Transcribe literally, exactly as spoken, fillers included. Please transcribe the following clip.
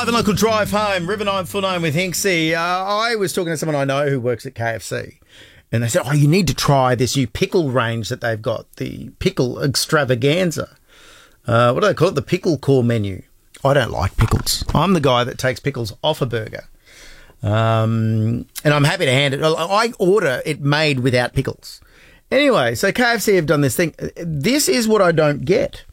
Live and local drive home, River nine four nine with Hinksy. Uh, I was talking to someone I know who works at K F C, and they said, oh, you need to try this new pickle range that they've got, the pickle extravaganza. Uh, what do they call it? The pickle core menu. I don't like pickles. I'm the guy that takes pickles off a burger. Um, and I'm happy to hand it. I order it made without pickles. Anyway, so K F C have done this thing. This is what I don't get.